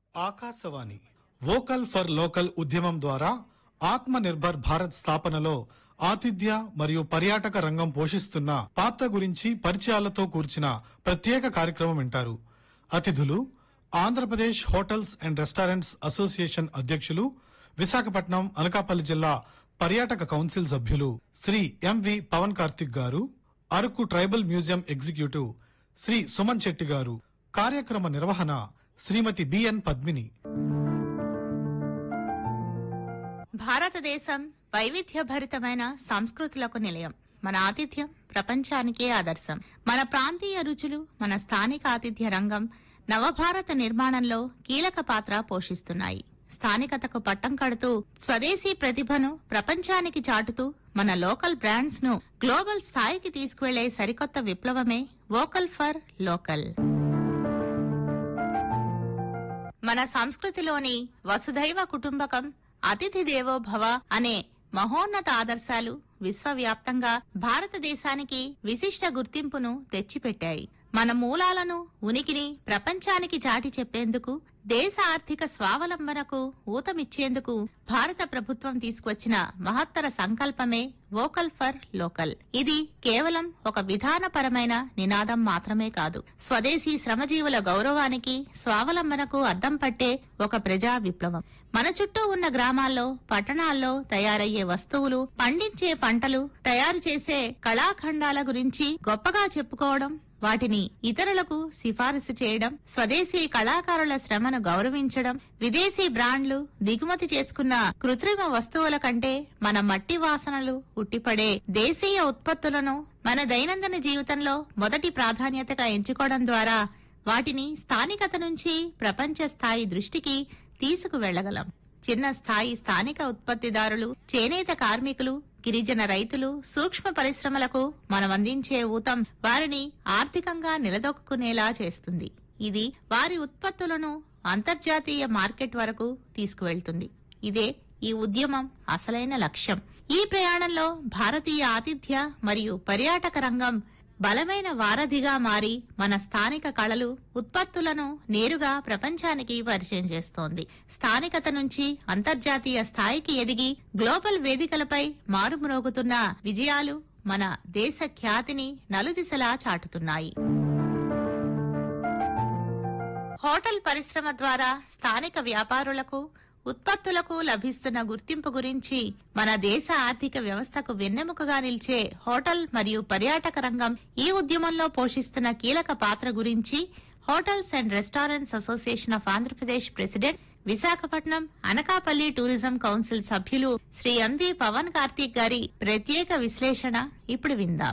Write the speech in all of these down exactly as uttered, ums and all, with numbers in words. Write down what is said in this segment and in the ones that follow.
Akashvani vocal for local ఉద్యమం ద్వారా ఆత్మ నిర్భర్ భారత్ స్థాపనలో ఆతిథ్య మరియు పర్యాటక రంగం పోషిస్తున్న పాత్ర గురించి పరిచయాలతో కూర్చిన ప్రత్యేక కార్యక్రమం వింటారు. అతిథులు Andhra Pradesh hotels and restaurants association అధ్యక్షులు, విశాఖపట్నం అనకాపల్లి జిల్లా పర్యాటక కౌన్సిల్ సభ్యులు శ్రీ ఎంవి పవన్ కార్తిక్ గారు, Araku tribal museum executive Shri Suman Shetty గారు. కార్యక్రమ నిర్వహణ శ్రీమతి బిఎన్ పద్మిని. భారతదేశం వైవిధ్యభరితమైన సంస్కృతులకు నిలయం. మన ఆతిథ్యం ప్రపంచానికే ఆదర్శం. మన ప్రాంతీయ రుచులు, మన స్థానిక ఆతిథ్య రంగం నవభారత నిర్మాణంలో కీలక పాత్ర పోషిస్తున్నాయి. స్థానికతకు పట్టం కడుతూ స్వదేశీ ప్రతిభను ప్రపంచానికి చాటుతూ మన లోకల్ బ్రాండ్స్ ను గ్లోబల్ స్థాయికి తీసుకువెళ్లే సరికొత్త విప్లవమే వోకల్ ఫర్ లోకల్. మన సంస్కృతిలోని వసుధైవ కుటుంబకం, అతిథి దేవో భవ అనే మహోన్నత ఆదర్శాలు విశ్వవ్యాప్తంగా భారతదేశానికి విశిష్ట గుర్తింపును తెచ్చిపెట్టాయి. మన మూలాలను, ఉనికిని ప్రపంచానికి చాటి చెప్పేందుకు, దేశ ఆర్థిక స్వావలంబనకు ఊతమిచ్చేందుకు భారత ప్రభుత్వం తీసుకొచ్చిన మహత్తర సంకల్పమే వోకల్ ఫర్ లోకల్. ఇది కేవలం ఒక విధానపరమైన నినాదం మాత్రమే కాదు, స్వదేశీ శ్రమజీవుల గౌరవానికి, స్వావలంబనకు అద్దం పట్టే ఒక ప్రజా విప్లవం. మన చుట్టూ ఉన్న గ్రామాల్లో, పట్టణాల్లో తయారయ్యే వస్తువులు, పండించే పంటలు, తయారు చేసే కళాఖండాల గురించి గొప్పగా చెప్పుకోవడం, వాటిని ఇతరులకు సిఫారసు చేయడం, స్వదేశీ కళాకారుల శ్రమను గౌరవించడం, విదేశీ బ్రాండ్లు, దిగుమతి చేసుకున్న కృత్రిమ వస్తువుల కంటే మన మట్టి వాసనలు ఉట్టిపడే దేశీయ ఉత్పత్తులను మన దైనందిన జీవితంలో మొదటి ప్రాధాన్యతగా ఎంచుకోవడం ద్వారా వాటిని స్థానికత నుంచి ప్రపంచ స్థాయి దృష్టికి తీసుకువెళ్లగలం. చిన్న స్థాయి స్థానిక ఉత్పత్తిదారులు, చేనేత కార్మికులు, గిరిజన రైతులు, సూక్ష్మ పరిశ్రమలకు మనం అందించే ఊతం వారిని ఆర్థికంగా నిలదొక్కునేలా చేస్తుంది. ఇది వారి ఉత్పత్తులను అంతర్జాతీయ మార్కెట్ వరకు తీసుకువెళ్తుంది. ఇదే ఈ ఉద్యమం అసలైన లక్ష్యం. ఈ ప్రయాణంలో భారతీయ ఆతిథ్య మరియు పర్యాటక రంగం బలమైన వారధిగా మారి మన స్థానిక కళలు, ఉత్పత్తులను నేరుగా ప్రపంచానికి పరిచయం చేస్తోంది. స్థానికత నుంచి అంతర్జాతీయ స్థాయికి ఎదిగి గ్లోబల్ వేదికలపై మారుమ్రోగుతున్న విజయాలు మన దేశ ఖ్యాతిని నలుదిశలా చాటుతున్నాయి. హోటల్ పరిశ్రమ ద్వారా స్థానిక వ్యాపారులకు, ఉత్పత్తులకు లభిస్తున్న గుర్తింపు గురించి, మన దేశ ఆర్థిక వ్యవస్థకు వెన్నెముకగా నిలిచే హోటల్ మరియు పర్యాటక రంగం ఈ ఉద్యమంలో పోషిస్తున్న కీలక పాత్ర గురించి hotels and restaurants association of Andhra Pradesh president, Visakhapatnam Anakapalli tourism council సభ్యులు శ్రీ ఎంవి పవన్ కార్తిక్ గారి ప్రత్యేక విశ్లేషణ ఇప్పుడు విందాం.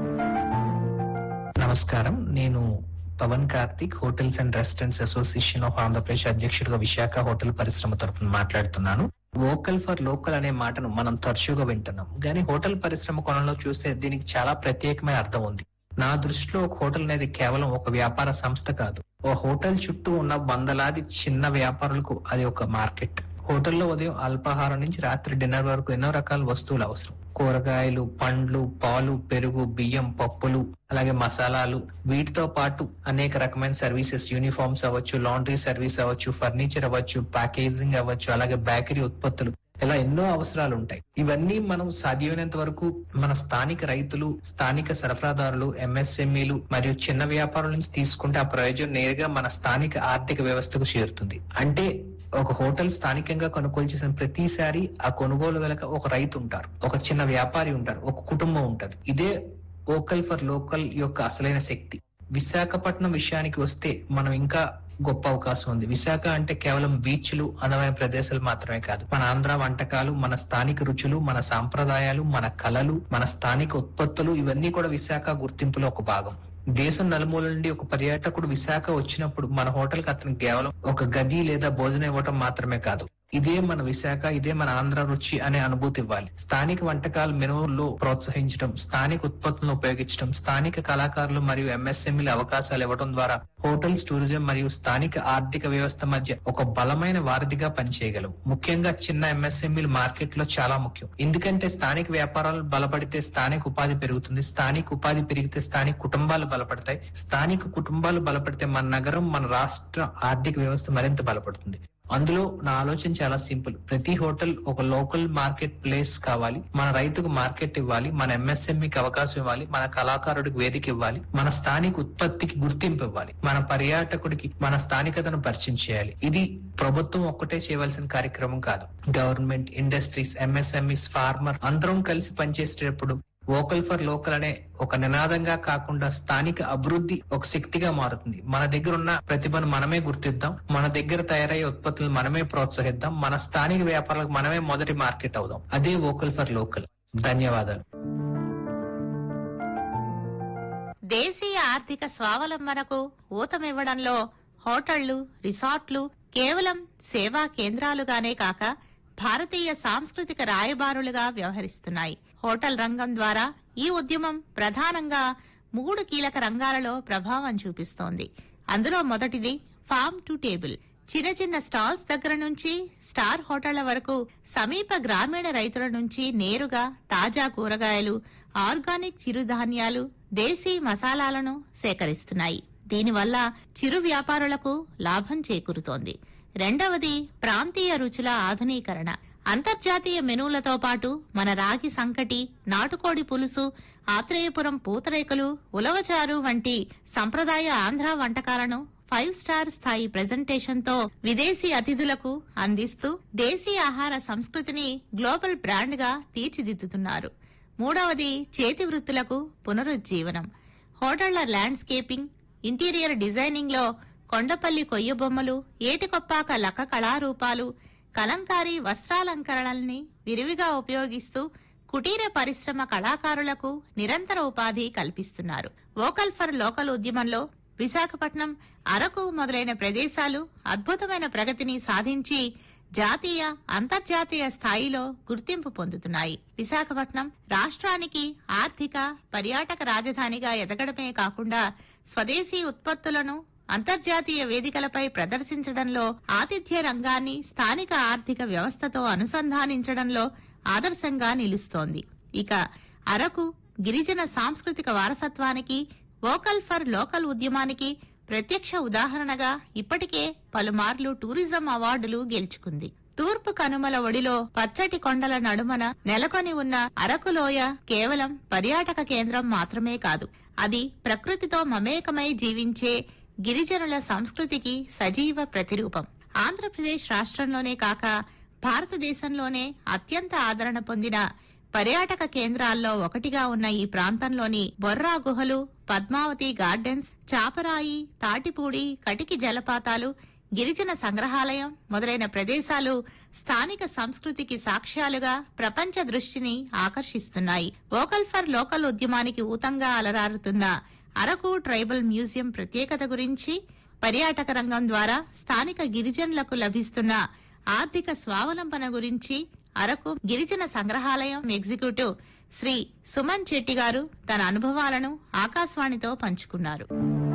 నమస్కారం, నేను Pawan Karthik, hotels and restaurants association of Andhra Pradesh అధ్యక్షుడిగా విశాఖ హోటల్ పరిశ్రమ తరఫున మాట్లాడుతున్నాను. వోకల్ ఫర్ లోకల్ అనే మాటను మనం తరచుగా వింటున్నాం, కానీ హోటల్ పరిశ్రమ కోణంలో చూస్తే దీనికి చాలా ప్రత్యేకమైన అర్థం ఉంది. నా దృష్టిలో ఒక హోటల్ అనేది కేవలం ఒక వ్యాపార సంస్థ కాదు. ఓ హోటల్ చుట్టూ ఉన్న వందలాది చిన్న వ్యాపారులకు అది ఒక మార్కెట్. హోటల్లో ఉదయం అల్పాహారం నుంచి రాత్రి డిన్నర్ వరకు ఎన్నో రకాల వస్తువులు అవసరం. కూరగాయలు, పండ్లు, పాలు, పెరుగు, బియ్యం, పప్పులు, అలాగే మసాలాలు, వీటితో పాటు అనేక రకమైన సర్వీసెస్, యూనిఫామ్స్ అవ్వచ్చు, లాండ్రీ సర్వీస్ అవ్వచ్చు, ఫర్నిచర్ అవ్వచ్చు, ప్యాకేజింగ్ అవ్వచ్చు, అలాగే బేకరీ ఉత్పత్తులు, ఇలా ఎన్నో అవసరాలు ఉంటాయి. ఇవన్నీ మనం సాధ్యమైనంత వరకు మన స్థానిక రైతులు, స్థానిక సరఫరాదారులు, ఎంఎస్ఎంఈలు మరియు చిన్న వ్యాపారుల నుంచి తీసుకుంటే ఆ ప్రయోజనం నేరుగా మన స్థానిక ఆర్థిక వ్యవస్థకు చేరుతుంది. అంటే ఒక హోటల్ స్థానికంగా కొనుగోలు చేసిన ప్రతిసారి ఆ కొనుగోలు వెనుక ఒక రైతు ఉంటారు, ఒక చిన్న వ్యాపారి ఉంటారు, ఒక కుటుంబం ఉంటది. ఇదే వోకల్ ఫర్ లోకల్ యొక్క అసలైన శక్తి. విశాఖపట్నం విషయానికి వస్తే మనం ఇంకా గొప్ప అవకాశం ఉంది. విశాఖ అంటే కేవలం బీచ్లు, అందమైన ప్రదేశాలు మాత్రమే కాదు. మన ఆంధ్ర వంటకాలు, మన స్థానిక రుచులు, మన సాంప్రదాయాలు, మన కళలు, మన స్థానిక ఉత్పత్తులు, ఇవన్నీ కూడా విశాఖ గుర్తింపులో ఒక భాగం. దేశం నలుమూల నుండి ఒక పర్యాటకుడు విశాఖ వచ్చినప్పుడు మన హోటల్ కి అతనికి కేవలం ఒక గది లేదా భోజనం ఇవ్వటం మాత్రమే కాదు, ఇదే మన విశాఖ, ఇదే మన ఆంధ్ర రుచి అనే అనుభూతి ఇవ్వాలి. స్థానిక వంటకాల మెనూల్లో ప్రోత్సహించడం, స్థానిక ఉత్పత్తులను ఉపయోగించడం, స్థానిక కళాకారులు మరియు ఎంఎస్ఎంఈలు అవకాశాలు ఇవ్వడం ద్వారా హోటల్స్, టూరిజం మరియు స్థానిక ఆర్థిక వ్యవస్థ మధ్య ఒక బలమైన వారధిగా పనిచేయగలవు. ముఖ్యంగా చిన్న ఎంఎస్ఎంఈలు మార్కెట్ లో చాలా ముఖ్యం. ఎందుకంటే స్థానిక వ్యాపారాలు బలపడితే స్థానిక ఉపాధి పెరుగుతుంది, స్థానిక ఉపాధి పెరిగితే స్థానిక కుటుంబాలు బలపడతాయి, స్థానిక కుటుంబాలు బలపడితే మన నగరం, మన రాష్ట్ర ఆర్థిక వ్యవస్థ మరింత బలపడుతుంది. అందులో నా ఆలోచన చాలా సింపుల్. ప్రతి హోటల్ ఒక లోకల్ మార్కెట్ ప్లేస్ కావాలి. మన రైతుకు మార్కెట్ ఇవ్వాలి, మన ఎంఎస్ఎంఈకి అవకాశం ఇవ్వాలి, మన కళాకారుడికి వేదిక ఇవ్వాలి, మన స్థానిక ఉత్పత్తికి గుర్తింపు ఇవ్వాలి, మన పర్యాటకుడికి మన స్థానికతను పరిచయం చేయాలి. ఇది ప్రభుత్వం ఒక్కటే చేయవలసిన కార్యక్రమం కాదు. గవర్నమెంట్, ఇండస్ట్రీస్, ఎంఎస్ఎంఈస్, ఫార్మర్ అందరం కలిసి పనిచేసేటప్పుడు వోకల్ ఫర్ లోకల్ అనే ఒక నినాదంగా కాకుండా స్థానిక అభివృద్ధి ఒక శక్తిగా మారుతుంది. మన దగ్గర ఉన్న ప్రతిభను మనమే గుర్తిద్దాం, మన దగ్గర తయారయ్యే ఉత్పత్తులను మనమే ప్రోత్సహిద్దాం, మన స్థానిక వ్యాపారాలకు మనమే మొదటి మార్కెట్ అవుదాం. అదే వోకల్ ఫర్ లోకల్. ధన్యవాదాలు. దేశీయ ఆర్థిక స్వావలంబనకు ఊతమివ్వడంలో హోటళ్లు, రిసార్ట్లు కేవలం సేవా కేంద్రాలుగానే కాక భారతీయ సాంస్కృతిక రాయబారులుగా వ్యవహరిస్తున్నాయి. హోటల్ రంగం ద్వారా ఈ ఉద్యమం ప్రధానంగా మూడు కీలక రంగాలలో ప్రభావం చూపిస్తోంది. అందులో మొదటిది ఫార్మ్ టు టేబుల్. చిన్న చిన్న స్టాల్స్ దగ్గర నుంచి స్టార్ హోటళ్ల వరకు సమీప గ్రామీణ రైతుల నుంచి నేరుగా తాజా కూరగాయలు, ఆర్గానిక్ చిరుధాన్యాలు, దేశీ మసాలాలను సేకరిస్తున్నాయి. దీనివల్ల చిరు వ్యాపారులకు లాభం చేకూరుతోంది. రెండవది ప్రాంతీయ రుచుల ఆధునీకరణ. అంతర్జాతీయ మెనూలతో పాటు మన రాగి సంకటి, నాటుకోడి పులుసు, ఆత్రేయపురం పూతరేకులు, ఉలవచారు వంటి సంప్రదాయ ఆంధ్ర వంటకాలను ఫైవ్ స్టార్ స్థాయి ప్రెజెంటేషన్ తో విదేశీ అతిథులకు అందిస్తూ దేశీయ ఆహార సంస్కృతిని గ్లోబల్ బ్రాండ్ గా తీర్చిదిద్దుతున్నారు. మూడవది చేతి వృత్తులకు పునరుజ్జీవనం. హోటళ్ల ల్యాండ్స్కేపింగ్, ఇంటీరియర్ డిజైనింగ్ లో కొండపల్లి కొయ్య బొమ్మలు, ఏటికొప్పాక లక్క కళారూపాలు, కలంకారీ వస్త్రాలంకరణల్ని విరివిగా ఉపయోగిస్తూ కుటీర పరిశ్రమ కళాకారులకు నిరంతర ఉపాధి కల్పిస్తున్నారు. వోకల్ ఫర్ లోకల్ ఉద్యమంలో విశాఖపట్నం, అరకు మొదలైన ప్రదేశాలు అద్భుతమైన ప్రగతిని సాధించి జాతీయ, అంతర్జాతీయ స్థాయిలో గుర్తింపు పొందుతున్నాయి. విశాఖపట్నం రాష్ట్రానికి ఆర్థిక, పర్యాటక రాజధానిగా ఎదగడమే కాకుండా స్వదేశీ ఉత్పత్తులను అంతర్జాతీయ వేదికలపై ప్రదర్శించడంలో, ఆతిథ్య రంగాన్ని స్థానిక ఆర్థిక వ్యవస్థతో అనుసంధానించడంలో ఆదర్శంగా నిలుస్తోంది. ఇక అరకు గిరిజన సాంస్కృతిక వారసత్వానికి, వోకల్ ఫర్ లోకల్ ఉద్యమానికి ప్రత్యక్ష ఉదాహరణగా ఇప్పటికే పలుమార్లు టూరిజం అవార్డులు గెలుచుకుంది. తూర్పు కనుమల ఒడిలో పచ్చటి కొండల నడుమన నెలకొని ఉన్న అరకులోయ కేవలం పర్యాటక కేంద్రం మాత్రమే కాదు, అది ప్రకృతితో మమేకమై జీవించే గిరిజనుల సంస్కృతికి సజీవ ప్రతిరూపం. ఆంధ్రప్రదేశ్ రాష్ట్రంలోనే కాక భారతదేశంలోనే అత్యంత ఆదరణ పొందిన పర్యాటక కేంద్రాల్లో ఒకటిగా ఉన్న ఈ ప్రాంతంలోని బొర్రా గుహలు, పద్మావతి గార్డెన్స్, చాపరాయి, తాటిపూడి, కటికి జలపాతాలు, గిరిజన సంగ్రహాలయం మొదలైన ప్రదేశాలు స్థానిక సంస్కృతికి సాక్ష్యాలుగా ప్రపంచ దృష్టిని ఆకర్షిస్తున్నాయి. వోకల్ ఫర్ లోకల్ ఉద్యమానికి ఊతంగా అలరారుతున్న అరకు ట్రైబల్ మ్యూజియం ప్రత్యేకత గురించి, పర్యాటక రంగం ద్వారా స్థానిక గిరిజనులకు లభిస్తున్న ఆర్థిక స్వావలంబన గురించి అరకు గిరిజన సంగ్రహాలయం ఎగ్జిక్యూటివ్ శ్రీ సుమన్ చెట్టి గారు తన అనుభవాలను ఆకాశవాణితో పంచుకున్నారు.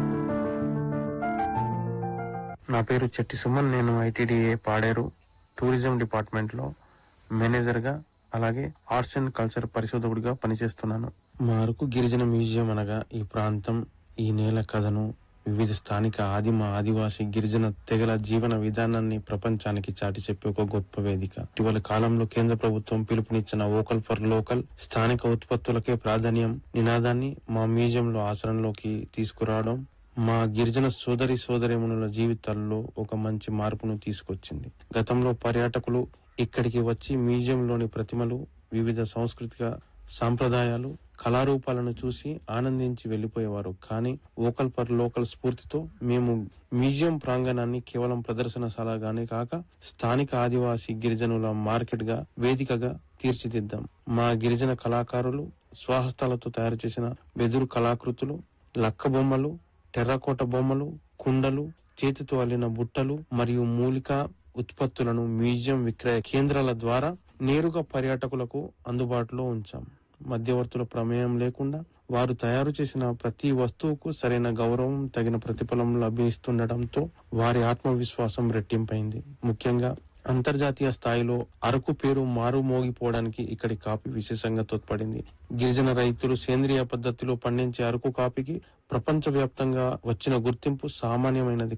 నా పేరు చెట్టి సుమన్. నేను ఐటీడీఏ పాడేరు టూరిజం డిపార్ట్మెంట్ లో మేనేజర్ గా, అలాగే ఆర్ట్స్ అండ్ కల్చర్ పరిశోధకుడిగా పనిచేస్తున్నాను. మా అరకు గిరిజన మ్యూజియం అనగా ఈ ప్రాంతం, ఈ నేల కథను, వివిధ స్థానిక ఆదిమ, ఆదివాసీ, గిరిజన తెగల జీవన విధానాన్ని ప్రపంచానికి చాటి చెప్పే ఒక గొప్ప వేదిక. ఇటీవల కాలంలో కేంద్ర ప్రభుత్వం పిలుపునిచ్చిన వోకల్ ఫర్ లోకల్, స్థానిక ఉత్పత్తులకే ప్రాధాన్యం నినాదాన్ని మా మ్యూజియంలో ఆచరణలోకి తీసుకురావడం మా గిరిజన సోదరి సోదరీమణుల జీవితాల్లో ఒక మంచి మార్పును తీసుకొచ్చింది. గతంలో పర్యాటకులు ఇక్కడికి వచ్చి మ్యూజియంలోని ప్రతిమలు, వివిధ సాంస్కృతిక సాంప్రదాయాలు, కళారూపాలను చూసి ఆనందించి వెళ్లిపోయేవారు. కానీ వోకల్ ఫర్ లోకల్ స్ఫూర్తితో మేము మ్యూజియం ప్రాంగణాన్ని కేవలం ప్రదర్శనశాలగానే కాక స్థానిక ఆదివాసీ గిరిజనుల మార్కెట్ గా, వేదికగా తీర్చిదిద్దాం. మా గిరిజన కళాకారులు స్వహస్తాలతో తయారు చేసిన వెదురు కళాకృతులు, లక్క బొమ్మలు, టెర్రకోట బొమ్మలు, కుండలు, చేతితో అల్లిన బుట్టలు మరియు మూలిక ఉత్పత్తులను మ్యూజియం విక్రయ కేంద్రాల ద్వారా నేరుగా పర్యాటకులకు అందుబాటులో ఉంచాం. మధ్యవర్తుల ప్రమేయం లేకుండా వారు తయారు చేసిన ప్రతి వస్తువుకు సరైన గౌరవం, తగిన ప్రతిఫలం లభిస్తుండటంతో వారి ఆత్మవిశ్వాసం రెట్టింపైంది. ముఖ్యంగా అంతర్జాతీయ స్థాయిలో అరకు పేరు మారుమోగిపోవడానికి ఇక్కడి కాఫీ విశేషంగా తోడ్పడింది. గిరిజన రైతులు సేంద్రియ పద్ధతిలో పండించే అరకు కాఫీకి ప్రపంచ వ్యాప్తంగా వచ్చిన గుర్తింపు సామాన్యమైనది